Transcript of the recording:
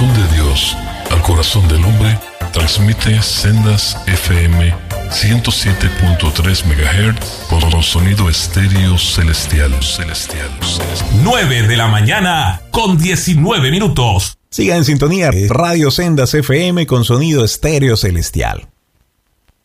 corazón de Dios al corazón del hombre, transmite Sendas FM 107.3 MHz con sonido estéreo celestial. 9 de la mañana con 19 minutos. Siga en sintonía Radio Sendas FM con sonido estéreo celestial.